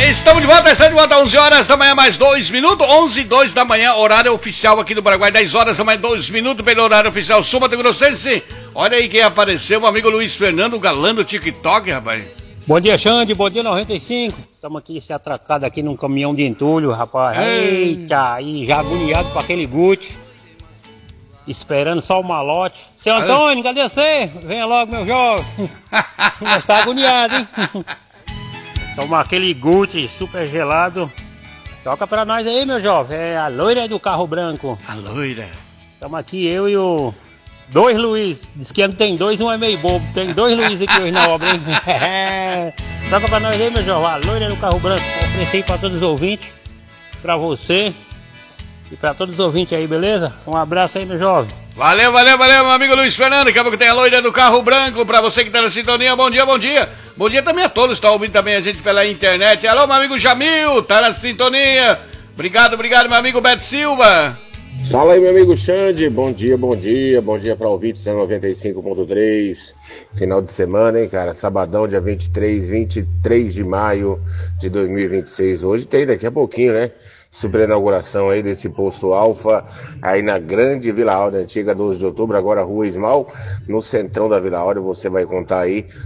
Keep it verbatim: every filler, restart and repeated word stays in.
Estamos de volta, estamos de volta, onze horas da manhã, mais dois minutos, onze e dois da manhã, horário oficial aqui do Paraguai, dez horas da manhã, dois minutos pelo horário oficial Sul Mato Grossense. Olha aí quem apareceu, meu amigo Luiz Fernando, galã do TikTok, rapaz. Bom dia, Xande, bom dia noventa e cinco. Estamos aqui se atracado aqui num caminhão de entulho, rapaz. Eita, e já agoniado com aquele Gucci, esperando só o malote. Seu Antônio, cadê você? Venha logo, meu jovem. Nós tá agoniado, hein? Toma aquele Gucci super gelado. Toca pra nós aí, meu jovem. É a loira do carro branco. A loira. Estamos aqui, eu e o... Dois Luiz. Diz que não tem dois, um é meio bobo. Tem dois Luiz aqui hoje na obra, hein? Toca pra nós aí, meu jovem. A loira do carro branco. Ofereci pra todos os ouvintes. Pra você. E pra todos os ouvintes aí, beleza? Um abraço aí, meu jovem. Valeu, valeu, valeu, meu amigo Luiz Fernando. Daqui a pouco tem a loira do carro branco. Pra você que tá na sintonia, bom dia, bom dia. Bom dia também a todos que estão ouvindo também a gente pela internet. Alô, meu amigo Jamil, tá na sintonia. Obrigado, obrigado, meu amigo Beto Silva. Fala aí, meu amigo Xande. Bom dia, bom dia. Bom dia pra ouvintes da noventa e cinco ponto três. Final de semana, hein, cara? Sabadão, dia vinte e três, vinte e três de maio de dois mil e vinte e seis. Hoje tem daqui a pouquinho, né? Super inauguração aí desse posto Alfa, aí na grande Vila Áurea, antiga doze de outubro, agora Rua Ismal, no centrão da Vila Áurea, você vai contar aí